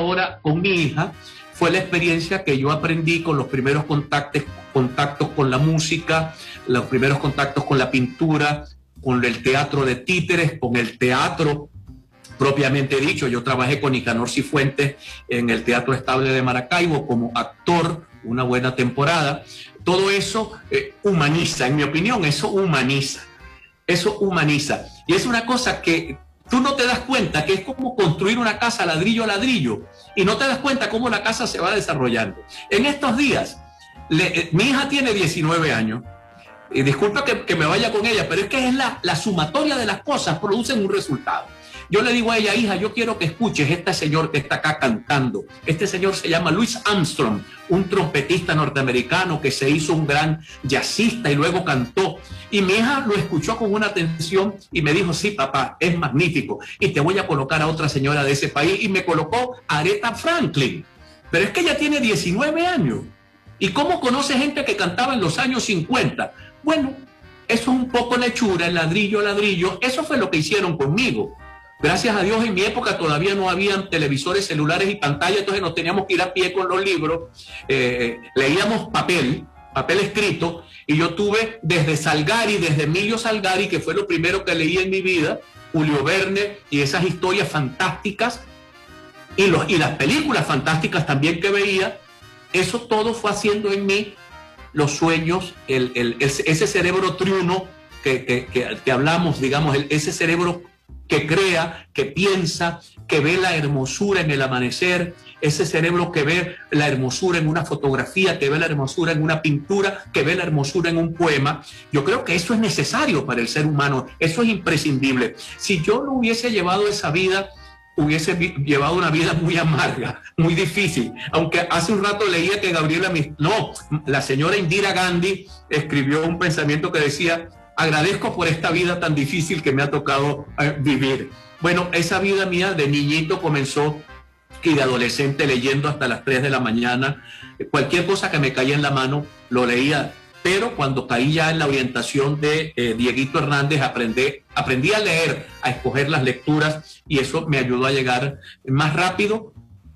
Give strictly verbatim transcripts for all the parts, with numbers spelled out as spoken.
ahora con mi hija fue la experiencia que yo aprendí con los primeros contactos, contactos con la música, los primeros contactos con la pintura, con el teatro de títeres, con el teatro propiamente dicho. Yo trabajé con Nicanor Cifuentes en el Teatro Estable de Maracaibo como actor una buena temporada. Todo eso eh, humaniza, en mi opinión, eso humaniza, eso humaniza. Y es una cosa que tú no te das cuenta, que es como construir una casa ladrillo a ladrillo, y no te das cuenta cómo la casa se va desarrollando. En estos días, le, eh, mi hija tiene diecinueve años, y disculpa que, que me vaya con ella, pero es que es la, la sumatoria de las cosas producen un resultado. Yo le digo a ella, hija, yo quiero que escuches este señor que está acá cantando. Este señor se llama Louis Armstrong, un trompetista norteamericano que se hizo un gran jazzista y luego cantó. Y mi hija lo escuchó con una atención y me dijo, sí, papá, es magnífico. Y te voy a colocar a otra señora de ese país. Y me colocó a Aretha Franklin. Pero es que ella tiene diecinueve años. ¿Y cómo conoce gente que cantaba en los años cincuenta? Bueno, eso es un poco lechura, el ladrillo a ladrillo. Eso fue lo que hicieron conmigo. Gracias a Dios, en mi época todavía no habían televisores, celulares y pantallas, entonces nos teníamos que ir a pie con los libros. Eh, leíamos papel, papel escrito, y yo tuve desde Salgari, desde Emilio Salgari, que fue lo primero que leí en mi vida, Julio Verne y esas historias fantásticas, y, los, y las películas fantásticas también que veía. Eso todo fue haciendo en mí los sueños, el, el, ese cerebro triuno que, que, que, que hablamos, digamos, el, ese cerebro que crea, que piensa, que ve la hermosura en el amanecer, ese cerebro que ve la hermosura en una fotografía, que ve la hermosura en una pintura, que ve la hermosura en un poema. Yo creo que eso es necesario para el ser humano, eso es imprescindible. Si yo no hubiese llevado esa vida, hubiese llevado una vida muy amarga, muy difícil. Aunque hace un rato leía que Gabriela, no, la señora Indira Gandhi escribió un pensamiento que decía: agradezco por esta vida tan difícil que me ha tocado eh, vivir. Bueno, esa vida mía de niñito comenzó y de adolescente leyendo hasta las tres de la mañana. Cualquier cosa que me caía en la mano lo leía, pero cuando caí ya en la orientación de eh, Dieguito Hernández, aprendí, aprendí a leer, a escoger las lecturas, y eso me ayudó a llegar más rápido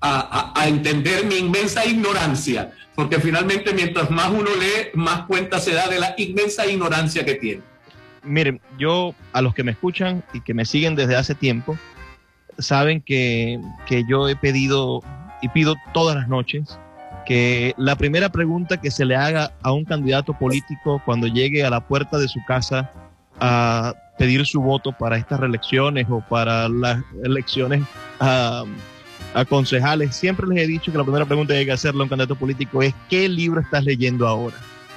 a, a, a entender mi inmensa ignorancia, porque finalmente mientras más uno lee, más cuenta se da de la inmensa ignorancia que tiene. Miren, yo, a los que me escuchan y que me siguen desde hace tiempo, saben que, que yo he pedido y pido todas las noches que la primera pregunta que se le haga a un candidato político cuando llegue a la puerta de su casa a pedir su voto para estas reelecciones o para las elecciones a, a concejales, siempre les he dicho que la primera pregunta que hay que hacerle a un candidato político es: ¿qué libro estás leyendo ahora?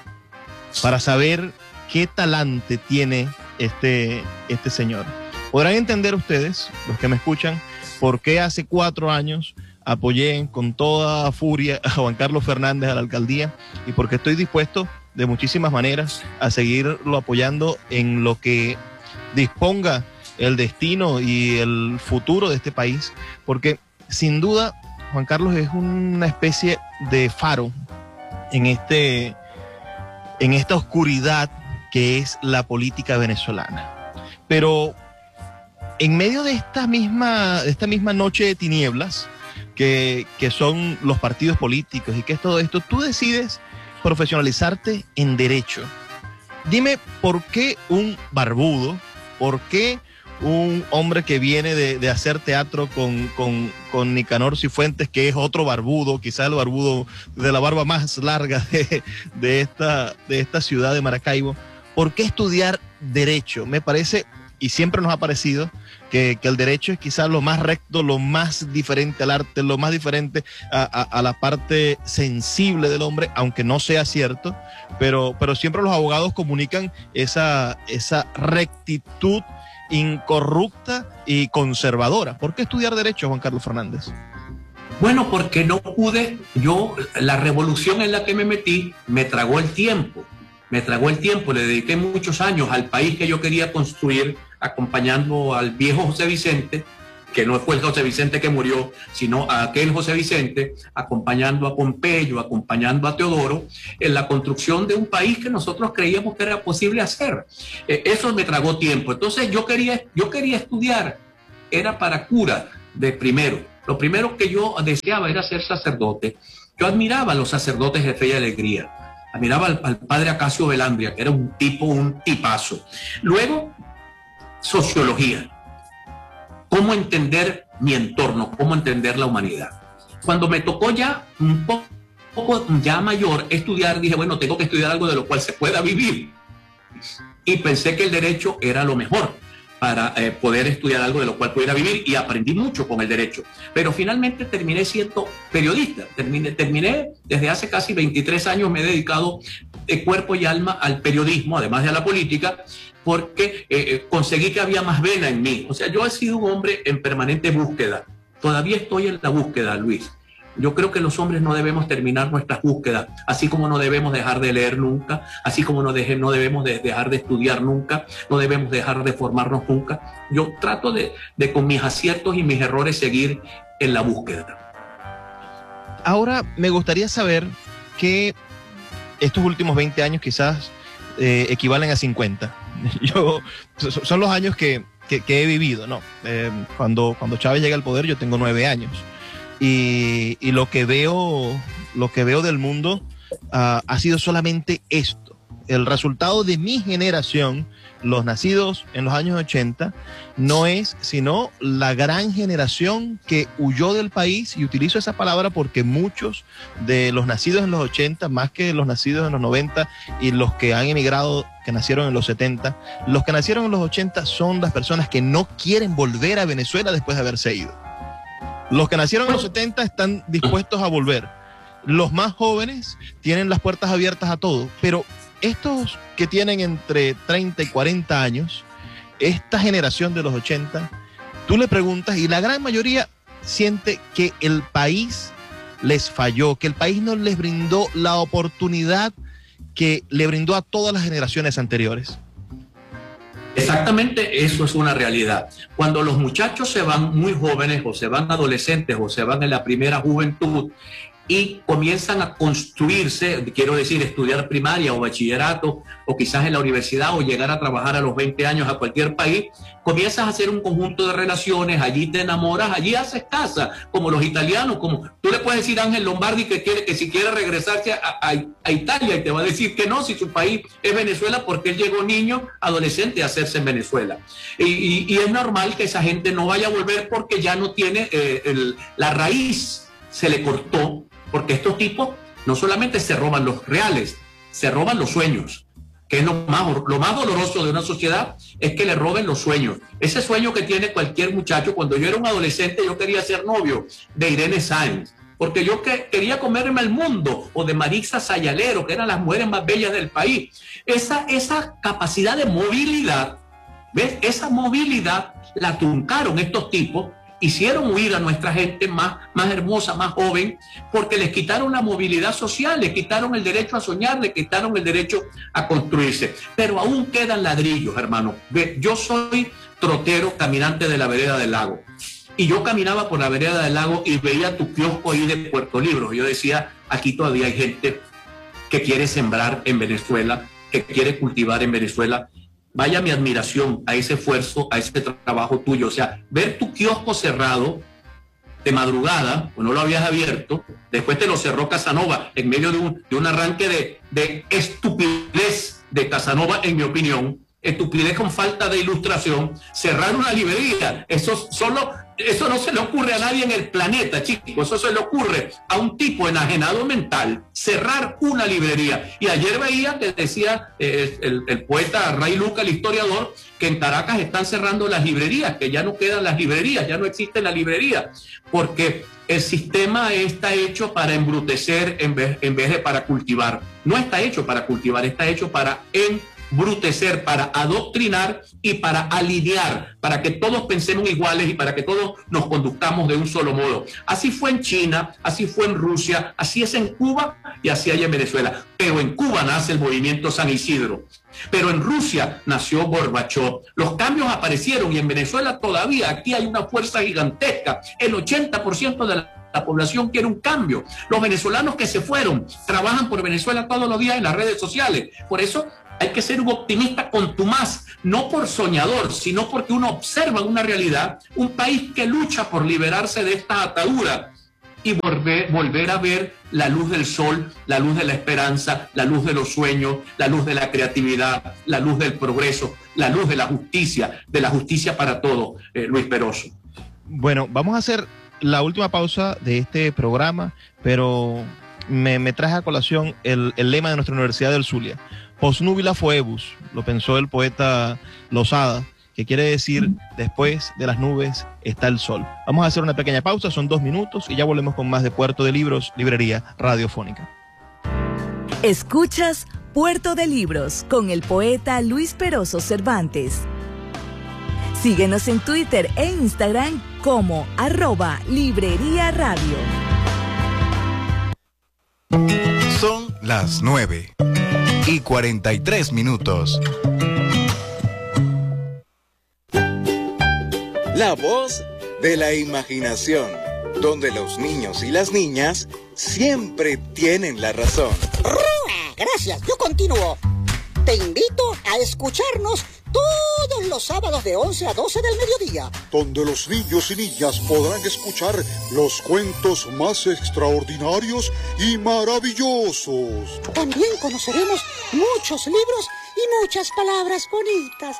Para saber qué talante tiene este, este señor. Podrán entender ustedes, los que me escuchan, por qué hace cuatro años apoyé con toda furia a Juan Carlos Fernández a la alcaldía, y porque estoy dispuesto de muchísimas maneras a seguirlo apoyando en lo que disponga el destino y el futuro de este país, porque sin duda Juan Carlos es una especie de faro en, este, en esta oscuridad que es la política venezolana. Pero en medio de esta misma, de esta misma noche de tinieblas que, que son los partidos políticos y que es todo esto, tú decides profesionalizarte en derecho. Dime, ¿por qué un barbudo? ¿Por qué un hombre que viene de, de hacer teatro con, con, con Nicanor Cifuentes, que es otro barbudo, quizás el barbudo de la barba más larga de, de, esta, de esta ciudad de Maracaibo? ¿Por qué estudiar derecho? Me parece, y siempre nos ha parecido, que, que el derecho es quizás lo más recto, lo más diferente al arte, lo más diferente a, a, a la parte sensible del hombre, aunque no sea cierto, pero, pero siempre los abogados comunican esa, esa rectitud incorrupta y conservadora. ¿Por qué estudiar derecho, Juan Carlos Fernández? Bueno, porque no pude, yo, la revolución en la que me metí, me tragó el tiempo. Me tragó el tiempo, le dediqué muchos años al país que yo quería construir, acompañando al viejo José Vicente, que no fue el José Vicente que murió, sino a aquel José Vicente, acompañando a Pompeyo, acompañando a Teodoro, en la construcción de un país que nosotros creíamos que era posible hacer. Eh, eso me tragó tiempo. Entonces yo quería, yo quería estudiar, era para cura de primero. lo primero que yo deseaba era ser sacerdote. Yo admiraba a los sacerdotes de Fe y Alegría. Admiraba al, al padre Acacio Velandria, que era un tipo, un tipazo. Luego, sociología. Cómo entender mi entorno, cómo entender la humanidad. Cuando me tocó ya un poco ya mayor estudiar, dije, bueno, tengo que estudiar algo de lo cual se pueda vivir. Y pensé que el derecho era lo mejor para eh, poder estudiar algo de lo cual pudiera vivir, y aprendí mucho con el derecho. Pero finalmente terminé siendo periodista. Terminé, terminé desde hace casi veintitrés años, me he dedicado de cuerpo y alma al periodismo, además de a la política, porque eh, conseguí que había más vena en mí. O sea, yo he sido un hombre en permanente búsqueda. Todavía estoy en la búsqueda, Luis. Yo creo que los hombres no debemos terminar nuestras búsquedas, así como no debemos dejar de leer nunca, así como no, deje, no debemos de dejar de estudiar nunca, no debemos dejar de formarnos nunca. Yo trato de, de con mis aciertos y mis errores seguir en la búsqueda. Ahora me gustaría saber que estos últimos veinte años quizás eh, equivalen a cincuenta. Yo, son los años que, que, que he vivido, ¿no? Eh, cuando, cuando Chávez llega al poder yo tengo nueve años. Y, y lo que veo, lo que veo del mundo uh, ha sido solamente esto. El resultado de mi generación, los nacidos en los años ochenta, no es sino la gran generación que huyó del país, y utilizo esa palabra porque muchos de los nacidos en los ochenta, más que los nacidos en los noventa y los que han emigrado, que nacieron en los setenta, los que nacieron en los ochenta son las personas que no quieren volver a Venezuela después de haberse ido. Los que nacieron en los setenta están dispuestos a volver. Los más jóvenes tienen las puertas abiertas a todo, pero estos que tienen entre treinta y cuarenta años, esta generación de los ochenta, tú le preguntas y la gran mayoría siente que el país les falló, que el país no les brindó la oportunidad que le brindó a todas las generaciones anteriores. Exactamente, eso es una realidad. Cuando los muchachos se van muy jóvenes, o se van adolescentes, o se van en la primera juventud, y comienzan a construirse, quiero decir, estudiar primaria o bachillerato, o quizás en la universidad, o llegar a trabajar a los veinte años a cualquier país, comienzas a hacer un conjunto de relaciones, allí te enamoras, allí haces casa, como los italianos, como tú le puedes decir a Ángel Lombardi que, quiere, que si quiere regresarse a, a, a Italia, y te va a decir que no, si su país es Venezuela, porque él llegó niño, adolescente, a hacerse en Venezuela. Y, y, y es normal que esa gente no vaya a volver porque ya no tiene eh, el, la raíz, se le cortó. Porque estos tipos no solamente se roban los reales, se roban los sueños, que es lo más, lo más doloroso de una sociedad, es que le roben los sueños. Ese sueño que tiene cualquier muchacho. Cuando yo era un adolescente, yo quería ser novio de Irene Sáenz, porque yo que, quería comerme el mundo, o de Marisa Sayalero, que eran las mujeres más bellas del país. Esa, esa capacidad de movilidad, ¿ves? Esa movilidad la truncaron estos tipos. Hicieron huir a nuestra gente más, más hermosa, más joven, porque les quitaron la movilidad social, les quitaron el derecho a soñar, les quitaron el derecho a construirse. Pero aún quedan ladrillos, hermano. Yo soy trotero, caminante de la vereda del lago. Y yo caminaba por la vereda del lago y veía tu kiosco ahí de Puerto Libros. Yo decía, aquí todavía hay gente que quiere sembrar en Venezuela, que quiere cultivar en Venezuela. Vaya mi admiración a ese esfuerzo, a ese trabajo tuyo. O sea, ver tu kiosco cerrado de madrugada, pues no lo habías abierto, después te lo cerró Casanova en medio de un, de un arranque de, de estupidez de Casanova, en mi opinión, estupidez con falta de ilustración, cerrar una librería. Eso solo, eso no se le ocurre a nadie en el planeta, chicos. Eso se le ocurre a un tipo enajenado mental, cerrar una librería. Y ayer veía que decía eh, el, el poeta Ray Luca, el historiador, que en Caracas están cerrando las librerías, que ya no quedan las librerías, ya no existe la librería, porque el sistema está hecho para embrutecer en vez, en vez de para cultivar. No está hecho para cultivar, está hecho para embrutecer, para adoctrinar y para alinear, para que todos pensemos iguales y para que todos nos conductamos de un solo modo. Así fue en China, así fue en Rusia, así es en Cuba y así hay en Venezuela. Pero en Cuba nace el movimiento San Isidro. Pero en Rusia nació Gorbachov. Los cambios aparecieron y en Venezuela todavía aquí hay una fuerza gigantesca. El ochenta por ciento de la La población quiere un cambio. Los venezolanos que se fueron trabajan por Venezuela todos los días en las redes sociales. Por eso Hay que ser un optimista contumaz, no por soñador, sino porque uno observa una realidad, un país que lucha por liberarse de esta atadura y volver, volver a ver la luz del sol, la luz de la esperanza, la luz de los sueños, la luz de la creatividad, la luz del progreso, la luz de la justicia, de la justicia para todos, eh, Luis Peroso. Bueno, vamos a hacer la última pausa de este programa, pero me, me traje a colación el, el lema de nuestra Universidad del Zulia. Post nubila foebus, lo pensó el poeta Lozada, que quiere decir después de las nubes está el sol. Vamos a hacer una pequeña pausa, son dos minutos y ya volvemos con más de Puerto de Libros, librería radiofónica. Escuchas Puerto de Libros con el poeta Luis Peroso Cervantes. Síguenos en Twitter e Instagram como arroba librería radio. Son las nueve y cuarenta y tres minutos. La voz de la imaginación, donde los niños y las niñas siempre tienen la razón. Gracias, yo continúo. Te invito a escucharnos todos los sábados de once a doce del mediodía, donde los niños y niñas podrán escuchar los cuentos más extraordinarios y maravillosos. También conoceremos muchos libros y muchas palabras bonitas.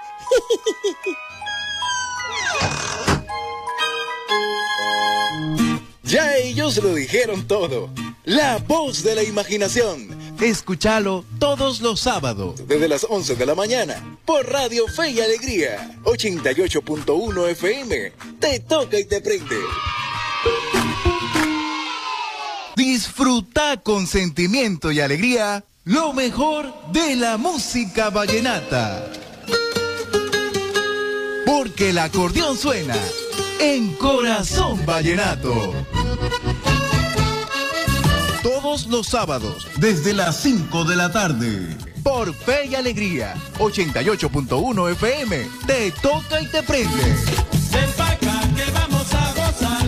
Ya ellos lo dijeron todo. La voz de la imaginación. Escúchalo todos los sábados desde las once de la mañana por Radio Fe y Alegría ochenta y ocho punto uno F M. Te toca y te prende. Disfruta con sentimiento y alegría lo mejor de la música vallenata. Porque el acordeón suena en Corazón Vallenato. Todos los sábados, desde las cinco de la tarde. Por Fe y Alegría, ochenta y ocho punto uno F M. Te toca y te prende. Ven pa' acá que vamos a gozar.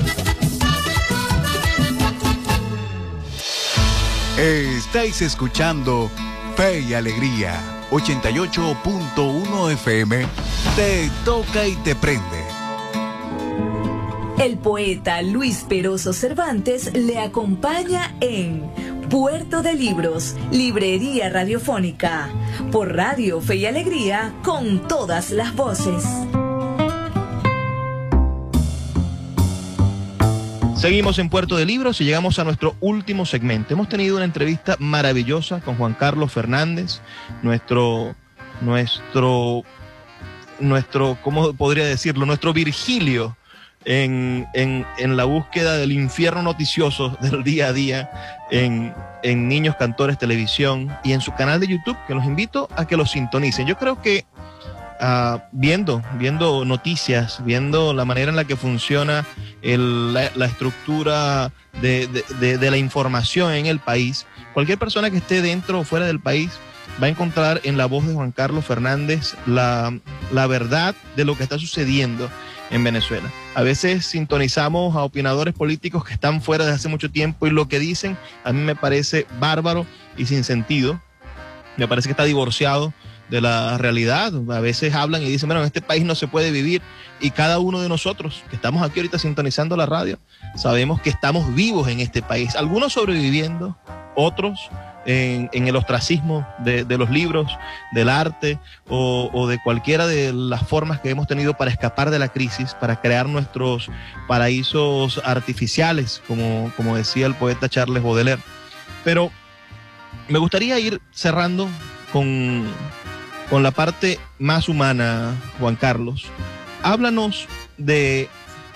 Estáis escuchando Fe y Alegría, ochenta y ocho punto uno F M. Te toca y te prende. El poeta Luis Peroso Cervantes le acompaña en Puerto de Libros, librería radiofónica, por Radio Fe y Alegría, con todas las voces. Seguimos en Puerto de Libros y llegamos a nuestro último segmento. Hemos tenido una entrevista maravillosa con Juan Carlos Fernández, nuestro, nuestro, nuestro, ¿cómo podría decirlo? Nuestro Virgilio en, en, en la búsqueda del infierno noticioso del día a día en, en Niños Cantores Televisión y en su canal de YouTube, que los invito a que lo sintonicen. Yo creo que Uh, viendo, viendo noticias, viendo la manera en la que funciona el, la, la estructura de, de, de, de la información en el país, cualquier persona que esté dentro o fuera del país va a encontrar en la voz de Juan Carlos Fernández la, la verdad de lo que está sucediendo en Venezuela. A veces sintonizamos a opinadores políticos que están fuera desde hace mucho tiempo y lo que dicen a mí me parece bárbaro y sin sentido. Me parece que está divorciado de la realidad. A veces hablan y dicen, bueno, en este país no se puede vivir, y cada uno de nosotros que estamos aquí ahorita sintonizando la radio, sabemos que estamos vivos en este país, algunos sobreviviendo, otros en, en el ostracismo de, de los libros, del arte o, o de cualquiera de las formas que hemos tenido para escapar de la crisis, para crear nuestros paraísos artificiales, como, como decía el poeta Charles Baudelaire. Pero me gustaría ir cerrando con con la parte más humana, Juan Carlos. Háblanos de,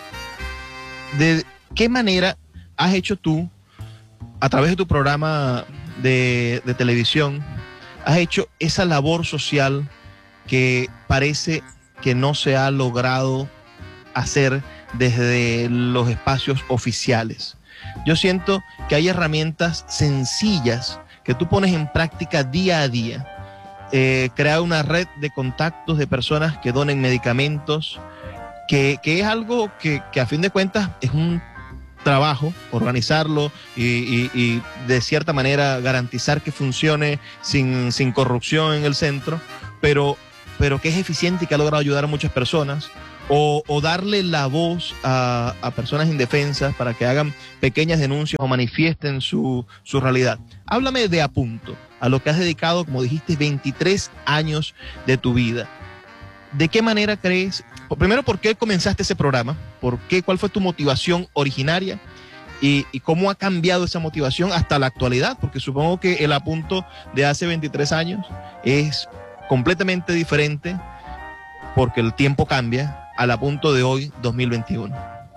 de qué manera has hecho tú, a través de tu programa de, de televisión, has hecho esa labor social que parece que no se ha logrado hacer desde los espacios oficiales. Yo siento que hay herramientas sencillas que tú pones en práctica día a día. Eh, crear una red de contactos de personas que donen medicamentos, que, que es algo que, que a fin de cuentas es un trabajo, organizarlo y, y, y de cierta manera garantizar que funcione sin, sin corrupción en el centro, pero, pero que es eficiente y que ha logrado ayudar a muchas personas, o, o darle la voz a, a personas indefensas para que hagan pequeñas denuncias o manifiesten su, su realidad. Háblame de Apunto, a lo que has dedicado, como dijiste, veintitrés años de tu vida. ¿De qué manera crees? Primero, ¿por qué comenzaste ese programa? ¿Por qué? ¿Cuál fue tu motivación originaria? Y, y cómo ha cambiado esa motivación hasta la actualidad, porque supongo que el Apunto de hace veintitrés años es completamente diferente, porque el tiempo cambia, al Apunto de hoy, dos mil veintiuno.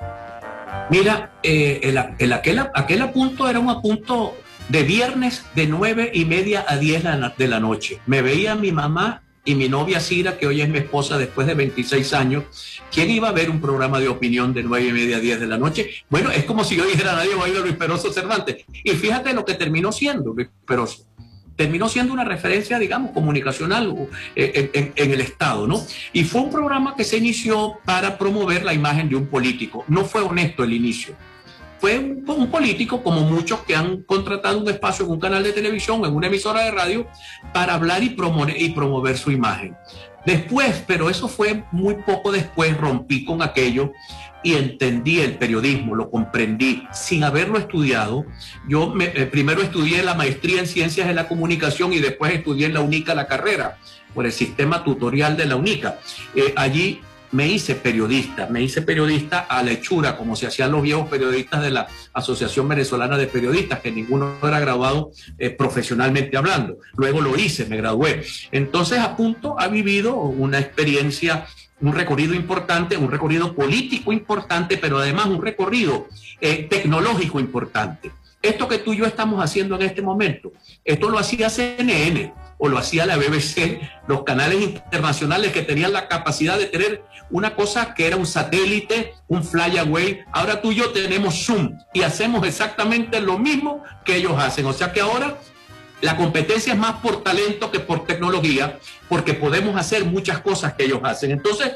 Mira, eh, el, el, aquel, aquel Apunto era un Apunto de viernes de nueve y media a diez de la noche. Me veía mi mamá y mi novia Cira, que hoy es mi esposa después de veintiséis años. ¿Quién iba a ver un programa de opinión de nueve y media a diez de la noche? Bueno, es como si yo dijera, nadie va a ir a Luis Peroso Cervantes. Y fíjate lo que terminó siendo Luis Peroso. Terminó siendo una referencia, digamos, comunicacional en, en, en el Estado, ¿no? Y fue un programa que se inició para promover la imagen de un político. No fue honesto el inicio. Fue un, un político, como muchos que han contratado un espacio en un canal de televisión, en una emisora de radio, para hablar y promover, y promover su imagen. Después, pero eso fue muy poco después, rompí con aquello y entendí el periodismo, lo comprendí sin haberlo estudiado. Yo me, eh, primero estudié la maestría en Ciencias de la Comunicación y después estudié en la UNICA la carrera, por el sistema tutorial de la UNICA. Eh, allí me hice periodista, me hice periodista a la hechura, como se hacían los viejos periodistas de la Asociación Venezolana de Periodistas, que ninguno era graduado eh, profesionalmente hablando. Luego lo hice, me gradué. Entonces, Apunto ha vivido una experiencia, un recorrido importante, un recorrido político importante, pero además un recorrido eh, tecnológico importante. Esto que tú y yo estamos haciendo en este momento, esto lo hacía C N N, o lo hacía la B B C, los canales internacionales que tenían la capacidad de tener una cosa que era un satélite, un flyaway. Ahora tú y yo tenemos Zoom y hacemos exactamente lo mismo que ellos hacen. O sea que ahora la competencia es más por talento que por tecnología, porque podemos hacer muchas cosas que ellos hacen. Entonces,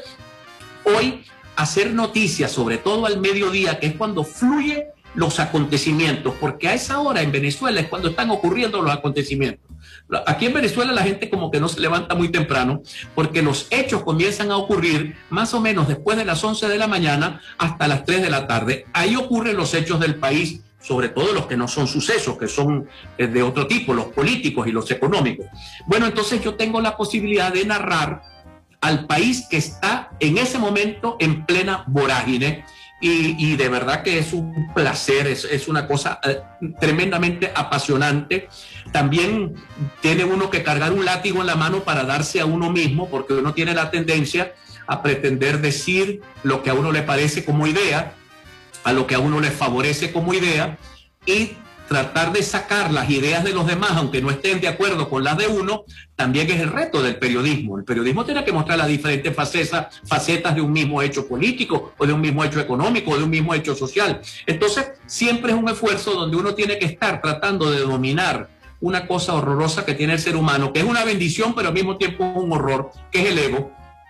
hoy hacer noticias, sobre todo al mediodía, que es cuando fluye los acontecimientos, porque a esa hora en Venezuela es cuando están ocurriendo los acontecimientos. Aquí en Venezuela la gente como que no se levanta muy temprano, porque los hechos comienzan a ocurrir más o menos después de las once de la mañana hasta las tres de la tarde. Ahí ocurren los hechos del país, sobre todo los que no son sucesos, que son de otro tipo, los políticos y los económicos. Bueno, entonces yo tengo la posibilidad de narrar al país que está en ese momento en plena vorágine. Y, y de verdad que es un placer, es, es una cosa eh, tremendamente apasionante. También tiene uno que cargar un látigo en la mano para darse a uno mismo, porque uno tiene la tendencia a pretender decir lo que a uno le parece como idea, a lo que a uno le favorece como idea, y tratar de sacar las ideas de los demás, aunque no estén de acuerdo con las de uno, también es el reto del periodismo. El periodismo tiene que mostrar las diferentes facetas, facetas de un mismo hecho político, o de un mismo hecho económico, o de un mismo hecho social. Entonces, siempre es un esfuerzo donde uno tiene que estar tratando de dominar una cosa horrorosa que tiene el ser humano, que es una bendición, pero al mismo tiempo un horror, que es el ego.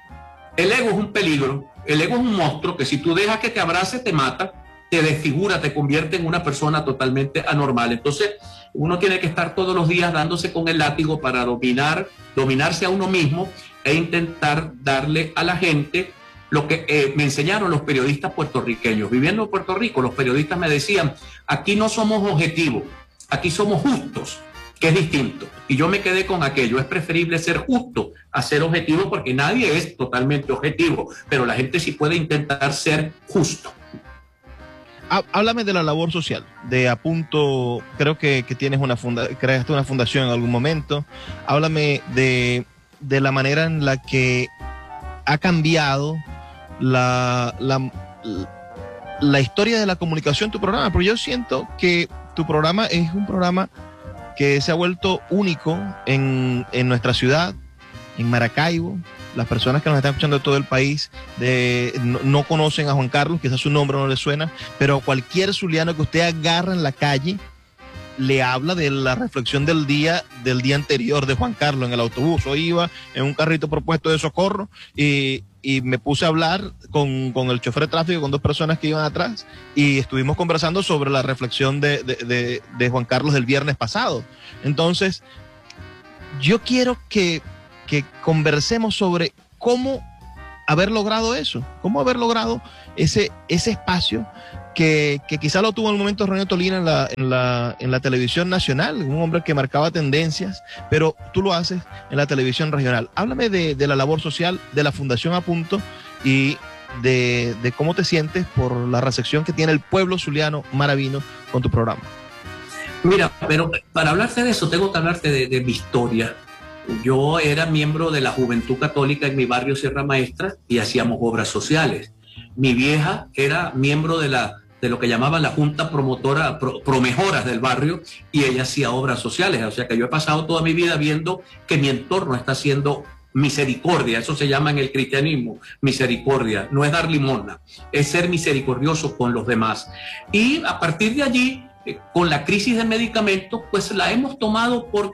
El ego es un peligro, el ego es un monstruo que si tú dejas que te abrace, te mata, te desfigura, te convierte en una persona totalmente anormal. Entonces, uno tiene que estar todos los días dándose con el látigo para dominar, dominarse a uno mismo e intentar darle a la gente lo que eh, me enseñaron los periodistas puertorriqueños. Viviendo en Puerto Rico, los periodistas me decían, aquí no somos objetivos, aquí somos justos, que es distinto. Y yo me quedé con aquello, es preferible ser justo a ser objetivo, porque nadie es totalmente objetivo, pero la gente sí puede intentar ser justo. Háblame de la labor social, de Apunto, creo que, que tienes una funda, creaste una fundación en algún momento. Háblame de, de la manera en la que ha cambiado la, la, la historia de la comunicación tu programa, porque yo siento que tu programa es un programa que se ha vuelto único en, en nuestra ciudad, en Maracaibo. Las personas que nos están escuchando de todo el país de, no, no conocen a Juan Carlos, quizás su nombre no les suena, pero cualquier zuliano que usted agarra en la calle le habla de la reflexión del día del día anterior de Juan Carlos en el autobús, o iba en un carrito propuesto de socorro y, y me puse a hablar con, con el chofer de tráfico, con dos personas que iban atrás, y estuvimos conversando sobre la reflexión de, de, de, de Juan Carlos del viernes pasado. Entonces, yo quiero que, que conversemos sobre cómo haber logrado eso, cómo haber logrado ese, ese espacio que, que quizá lo tuvo en el momento René Tolina en la, en, la, en la televisión nacional, un hombre que marcaba tendencias, pero tú lo haces en la televisión regional. Háblame de, de la labor social de la Fundación A Punto y de, de cómo te sientes por la recepción que tiene el pueblo zuliano maravino con tu programa. Mira, pero para hablarte de eso tengo que hablarte de, de mi historia. Yo era miembro de la Juventud Católica en mi barrio Sierra Maestra y hacíamos obras sociales. Mi vieja era miembro de la de lo que llamaban la Junta Promotora, pro, Promejoras del barrio, y ella hacía obras sociales. O sea que yo he pasado toda mi vida viendo que mi entorno está haciendo misericordia. Eso se llama en el cristianismo, misericordia. No es dar limosna, es ser misericordioso con los demás. Y a partir de allí, eh, con la crisis de medicamentos, pues la hemos tomado por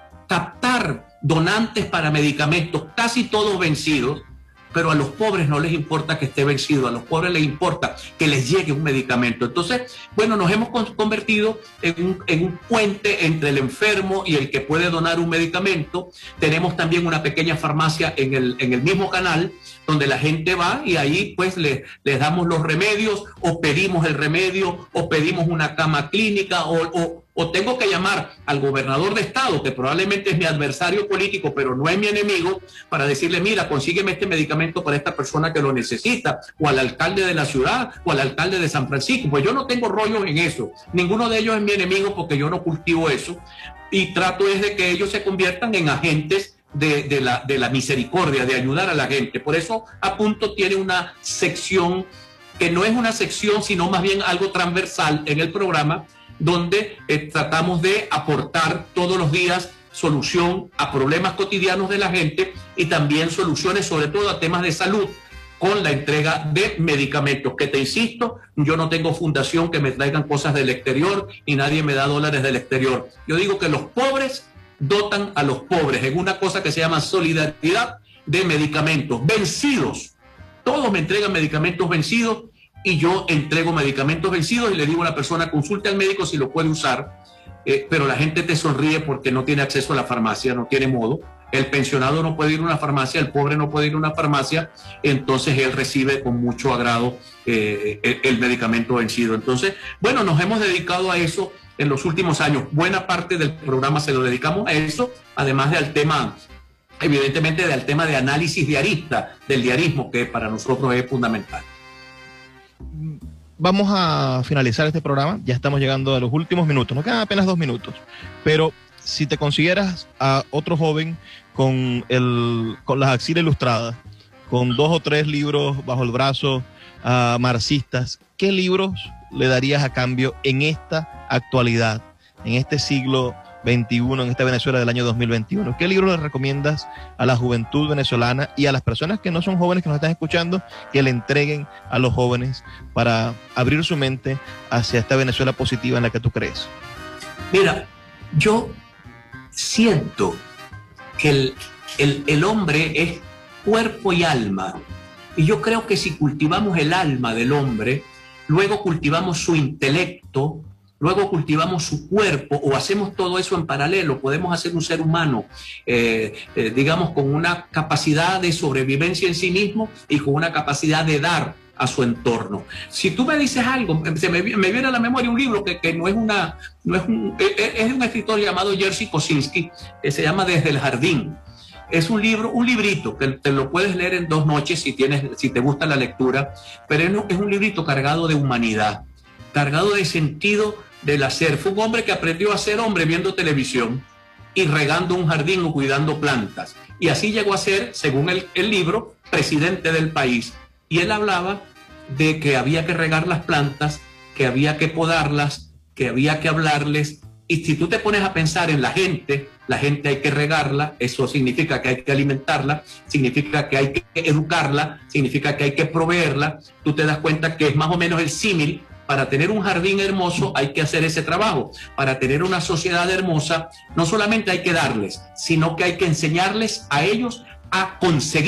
captar donantes para medicamentos, casi todos vencidos, pero a los pobres no les importa que esté vencido, a los pobres les importa que les llegue un medicamento. Entonces, bueno, nos hemos convertido en un, en un puente entre el enfermo y el que puede donar un medicamento. Tenemos también una pequeña farmacia en el, en el mismo canal, donde la gente va y ahí pues le, les damos los remedios, o pedimos el remedio, o pedimos una cama clínica, o, o, o tengo que llamar al gobernador de estado, que probablemente es mi adversario político, pero no es mi enemigo, para decirle, mira, consígueme este medicamento para esta persona que lo necesita, o al alcalde de la ciudad, o al alcalde de San Francisco. Pues yo no tengo rollos en eso. Ninguno de ellos es mi enemigo porque yo no cultivo eso. Y trato es de que ellos se conviertan en agentes De, de, la, de la misericordia, de ayudar a la gente. Por eso A Punto tiene una sección que no es una sección, sino más bien algo transversal en el programa, donde eh, tratamos de aportar todos los días solución a problemas cotidianos de la gente y también soluciones sobre todo a temas de salud, con la entrega de medicamentos, que te insisto, yo no tengo fundación que me traigan cosas del exterior y nadie me da dólares del exterior. Yo digo que los pobres dotan a los pobres en una cosa que se llama solidaridad de medicamentos vencidos. Todos me entregan medicamentos vencidos y yo entrego medicamentos vencidos y le digo a la persona, consulte al médico si lo puede usar, eh, pero la gente te sonríe porque no tiene acceso a la farmacia, no tiene modo. El pensionado no puede ir a una farmacia, el pobre no puede ir a una farmacia, entonces él recibe con mucho agrado eh, el, el medicamento vencido. Entonces, bueno, nos hemos dedicado a eso en los últimos años. Buena parte del programa se lo dedicamos a eso, además del tema, evidentemente, del tema de análisis diarista, del diarismo, que para nosotros es fundamental. Vamos a finalizar este programa, ya estamos llegando a los últimos minutos, nos quedan apenas dos minutos, pero si te consiguieras a otro joven con, el, con las axilas ilustradas, con dos o tres libros bajo el brazo, uh, marxistas, ¿qué libros le darías a cambio en esta actualidad, en este siglo veintiuno, en esta Venezuela del año dos mil veintiuno? ¿Qué libro le recomiendas a la juventud venezolana y a las personas que no son jóvenes que nos están escuchando, que le entreguen a los jóvenes para abrir su mente hacia esta Venezuela positiva en la que tú crees? Mira, yo siento que el, el, el hombre es cuerpo y alma, y yo creo que si cultivamos el alma del hombre, luego cultivamos su intelecto, luego cultivamos su cuerpo, o hacemos todo eso en paralelo, podemos hacer un ser humano, eh, eh, digamos, con una capacidad de sobrevivencia en sí mismo y con una capacidad de dar a su entorno. Si tú me dices algo, se me, me viene a la memoria un libro que, que no es una, no es un, es, es de un escritor llamado Jerzy Kosinski, que se llama Desde el Jardín. Es un libro, un librito que te lo puedes leer en dos noches si tienes, si te gusta la lectura, pero es, es un librito cargado de humanidad, cargado de sentido del hacer. Fue un hombre que aprendió a ser hombre viendo televisión y regando un jardín o cuidando plantas. Y así llegó a ser, según el, el libro, presidente del país. Y él hablaba de que había que regar las plantas, que había que podarlas, que había que hablarles. Y si tú te pones a pensar en la gente, la gente hay que regarla, eso significa que hay que alimentarla, significa que hay que educarla, significa que hay que proveerla. Tú te das cuenta que es más o menos el símil. Para tener un jardín hermoso hay que hacer ese trabajo. Para tener una sociedad hermosa, no solamente hay que darles, sino que hay que enseñarles a ellos a conseguir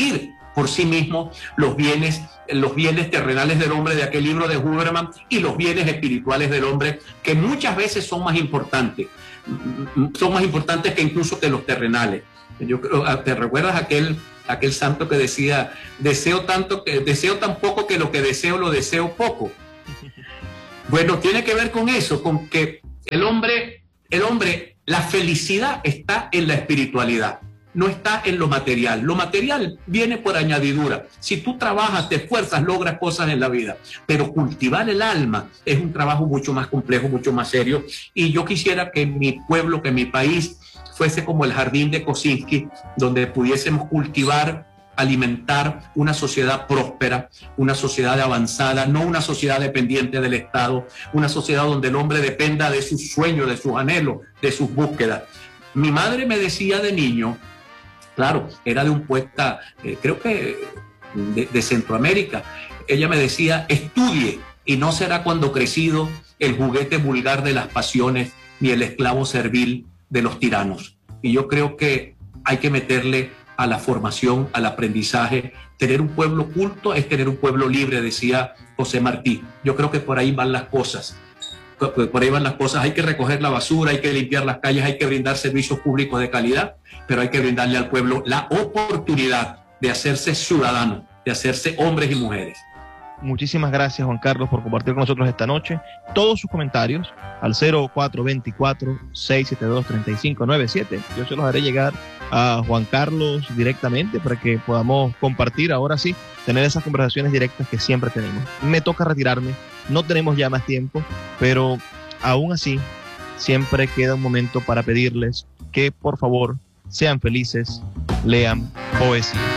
por sí mismos los bienes, los bienes terrenales del hombre de aquel libro de Huberman y los bienes espirituales del hombre, que muchas veces son más importantes, son más importantes que incluso que los terrenales. Yo creo, ¿te recuerdas aquel, aquel santo que decía, deseo tanto que deseo tan poco que lo que deseo lo deseo poco? Bueno, tiene que ver con eso, con que el hombre, el hombre, la felicidad está en la espiritualidad, no está en lo material. Lo material viene por añadidura. Si tú trabajas, te esfuerzas, logras cosas en la vida, pero cultivar el alma es un trabajo mucho más complejo, mucho más serio, y yo quisiera que mi pueblo, que mi país fuese como el jardín de Kosinski, donde pudiésemos cultivar, alimentar una sociedad próspera, una sociedad avanzada, no una sociedad dependiente del Estado, una sociedad donde el hombre dependa de sus sueños, de sus anhelos, de sus búsquedas. Mi madre me decía de niño, claro, era de un poeta, eh, creo que de, de Centroamérica, ella me decía, estudie y no será cuando crecido el juguete vulgar de las pasiones ni el esclavo servil de los tiranos. Y yo creo que hay que meterle a la formación, al aprendizaje. Tener un pueblo culto es tener un pueblo libre, decía José Martí. Yo creo que por ahí van las cosas. Por ahí van las cosas. Hay que recoger la basura, hay que limpiar las calles, hay que brindar servicios públicos de calidad, pero hay que brindarle al pueblo la oportunidad de hacerse ciudadano, de hacerse hombres y mujeres. Muchísimas gracias, Juan Carlos, por compartir con nosotros esta noche todos sus comentarios al cero cuatro dos cuatro, seis siete dos, tres cinco nueve siete. Yo se los haré llegar a Juan Carlos directamente para que podamos compartir, ahora sí, tener esas conversaciones directas que siempre tenemos. Me toca retirarme, no tenemos ya más tiempo, pero aún así siempre queda un momento para pedirles que por favor sean felices, lean poesía.